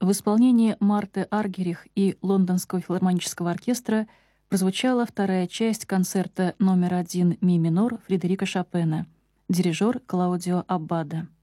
В исполнении Марты Аргерих и Лондонского филармонического оркестра прозвучала вторая часть концерта номер 1 ми минор Фредерика Шопена, дирижер Клаудио Аббадо.